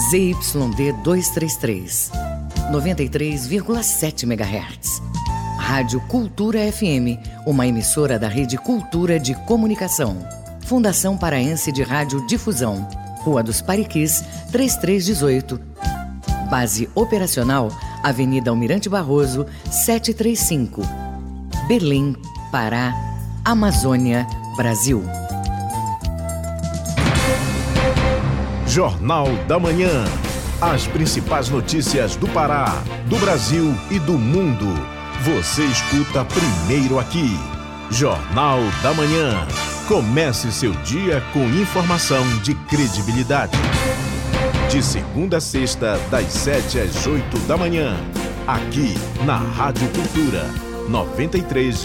ZYD 233, 93,7 MHz. Rádio Cultura FM, uma emissora da Rede Cultura de Comunicação. Fundação Paraense de Rádio Difusão, Rua dos Pariquis, 3318. Base operacional, Avenida Almirante Barroso, 735. Belém, Pará, Amazônia, Brasil. Jornal da Manhã. As principais notícias do Pará, do Brasil e do mundo. Você escuta primeiro aqui. Jornal da Manhã. Comece seu dia com informação de credibilidade. De segunda a sexta, das 7 às 8 da manhã. Aqui na Rádio Cultura 93,7.